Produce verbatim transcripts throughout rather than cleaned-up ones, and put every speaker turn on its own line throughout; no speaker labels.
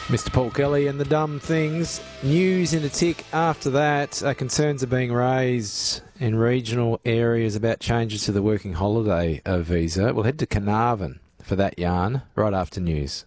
Mister Paul Kelly and the dumb things. News in a tick after that. Uh, concerns are being raised in regional areas about changes to the working holiday uh, visa. We'll head to Carnarvon for that yarn right after news.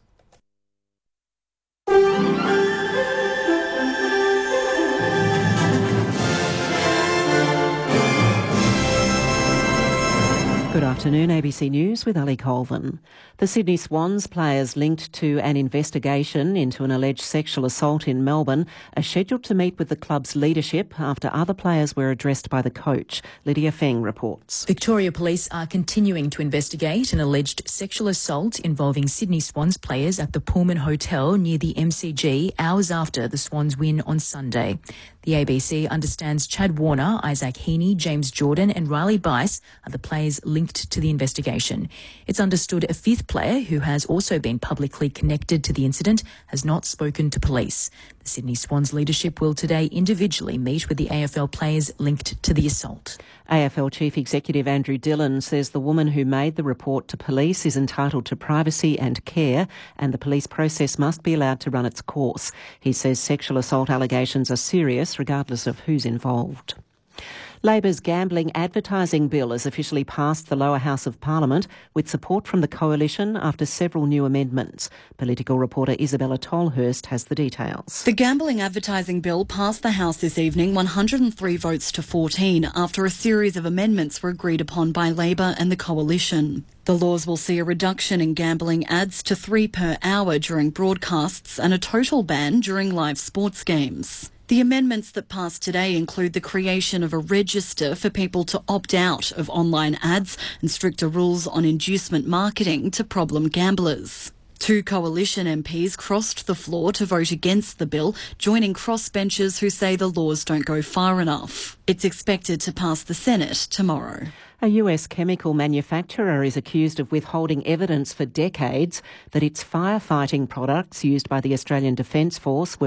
Good afternoon, A B C News with Ali Colvin. The Sydney Swans players linked to an investigation into an alleged sexual assault in Melbourne are scheduled to meet with the club's leadership after other players were addressed by the coach. Lydia Feng reports.
Victoria Police are continuing to investigate an alleged sexual assault involving Sydney Swans players at the Pullman Hotel near the M C G hours after the Swans win on Sunday. The A B C understands Chad Warner, Isaac Heaney, James Jordan and Riley Bice are the players linked to the investigation. It's understood a fifth player, who has also been publicly connected to the incident, has not spoken to police. The Sydney Swans leadership will today individually meet with the A F L players linked to the assault.
A F L Chief Executive Andrew Dillon says the woman who made the report to police is entitled to privacy and care, and the police process must be allowed to run its course. He says sexual assault allegations are serious regardless of who's involved. Labor's gambling advertising bill has officially passed the lower house of Parliament with support from the Coalition after several new amendments. Political reporter Isabella Tolhurst has the details.
The gambling advertising bill passed the House this evening one hundred three votes to fourteen after a series of amendments were agreed upon by Labor and the Coalition. The laws will see a reduction in gambling ads to three per hour during broadcasts and a total ban during live sports games. The amendments that passed today include the creation of a register for people to opt out of online ads and stricter rules on inducement marketing to problem gamblers. Two Coalition M Ps crossed the floor to vote against the bill, joining crossbenchers who say the laws don't go far enough. It's expected to pass the Senate tomorrow.
A U S chemical manufacturer is accused of withholding evidence for decades that its firefighting products used by the Australian Defence Force were